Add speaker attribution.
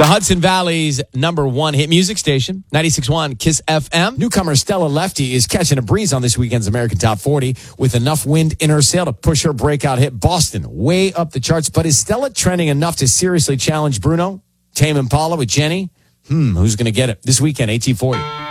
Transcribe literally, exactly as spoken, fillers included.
Speaker 1: The Hudson Valley's number one hit music station, ninety-six point one KISS F M. Newcomer Stella Lefty is catching a breeze on this weekend's American Top forty with enough wind in her sail to push her breakout hit Boston way up the charts. But is Stella trending enough to seriously challenge Bruno? Tame Impala with Jenny? Hmm, who's going to get it? This weekend, eighteen forty.